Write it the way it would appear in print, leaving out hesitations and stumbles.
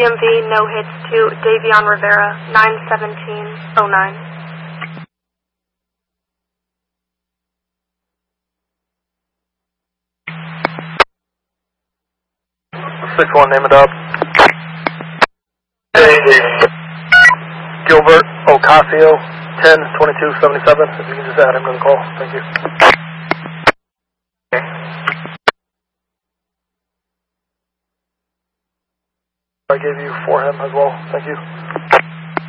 DMV, no hits to Davion Rivera, 91709. 6-1, name it up. Gilbert Ocasio, 10-2277. If you can just add him to the call. Thank you. Okay. I gave you for him as well. Thank you.